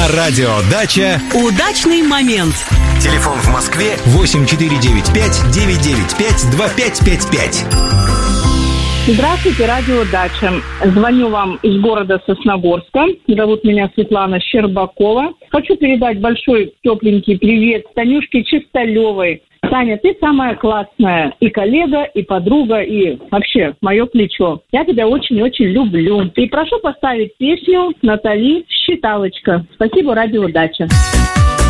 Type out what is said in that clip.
На радио «Дача» удачный момент. Телефон в Москве 8495-995-2555. Здравствуйте, радио «Дача». Звоню вам из города Сосногорска. Зовут меня Светлана Щербакова. Хочу передать большой тепленький привет Танюшке Чисталевой. Таня, ты самая классная и коллега, и подруга, и вообще мое плечо. Я тебя очень-очень люблю. И прошу поставить песню Натали «Считалочка». Спасибо, радио «Дача».